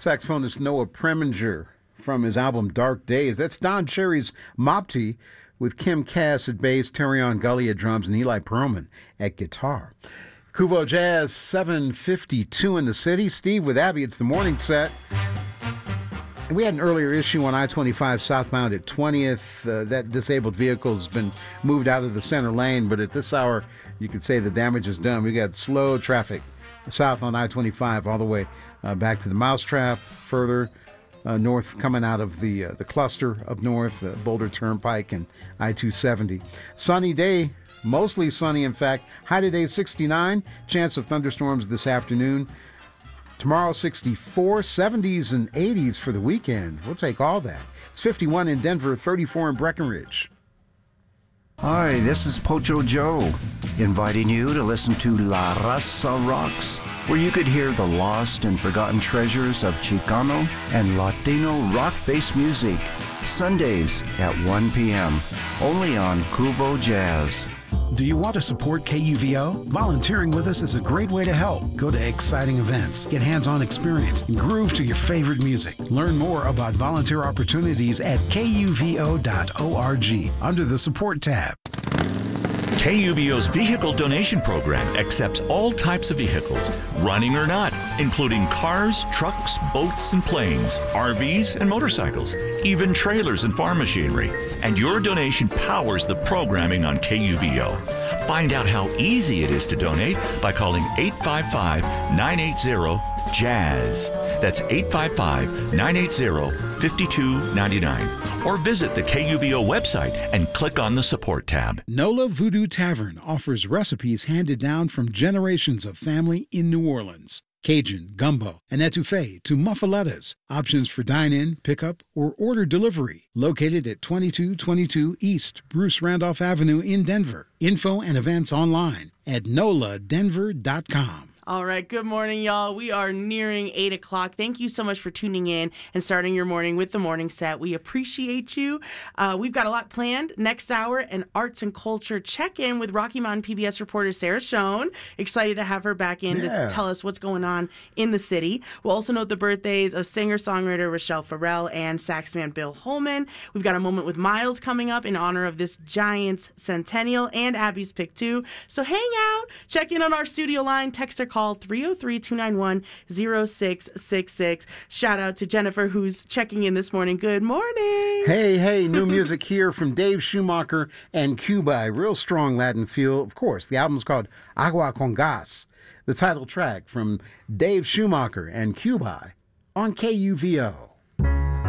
Saxophonist Noah Preminger from his album Dark Days. That's Don Cherry's Mopti with Kim Cass at bass, Terrion Gully at drums, and Eli Perlman at guitar. Kuvo Jazz, 7:52 in the city. Steve with Abby, it's the morning set. And we had an earlier issue on I-25 southbound at 20th. That disabled vehicle has been moved out of the center lane, but at this hour, you could say the damage is done. We got slow traffic south on I-25 all the way back to the Mousetrap, further north coming out of the cluster up north, Boulder Turnpike and I-270. Sunny day, mostly sunny in fact. High today 69, chance of thunderstorms this afternoon. Tomorrow 64, 70s and 80s for the weekend. We'll take all that. It's 51 in Denver, 34 in Breckenridge. Hi, this is Pocho Joe, inviting you to listen to La Raza Rocks, where you could hear the lost and forgotten treasures of Chicano and Latino rock-based music, Sundays at 1 p.m., only on Kuvo Jazz. Do you want to support KUVO? Volunteering with us is a great way to help. Go to exciting events, get hands-on experience, and groove to your favorite music. Learn more about volunteer opportunities at kuvo.org under the Support tab. KUVO's vehicle donation program accepts all types of vehicles, running or not, including cars, trucks, boats, and planes, RVs, and motorcycles, even trailers and farm machinery. And your donation powers the programming on KUVO. Find out how easy it is to donate by calling 855-980-JAZZ. That's 855-980-5299. Or visit the KUVO website and click on the Support tab. NOLA Voodoo Tavern offers recipes handed down from generations of family in New Orleans. Cajun, gumbo, and etouffee to muffalettas. Options for dine-in, pickup, or order delivery. Located at 2222 East Bruce Randolph Avenue in Denver. Info and events online at noladenver.com. All right, good morning, y'all. We are nearing 8 o'clock. Thank you so much for tuning in and starting your morning with the morning set. We appreciate you. We've got a lot planned. Next hour, an arts and culture check-in with Rocky Mountain PBS reporter Sarah Schoen. Excited to have her back in to tell us what's going on in the city. We'll also note the birthdays of singer-songwriter Rochelle Farrell and saxman Bill Holman. We've got a moment with Miles coming up in honor of this Giants centennial and Abby's Pick 2. So hang out, check in on our studio line, text or call 303-291-0666. Shout out to Jennifer, who's checking in this morning. Good morning. Hey, new music here from Dave Schumacher and Cuba. Real strong Latin feel. Of course, the album's called Agua con Gas. The title track from Dave Schumacher and Cuba on KUVO.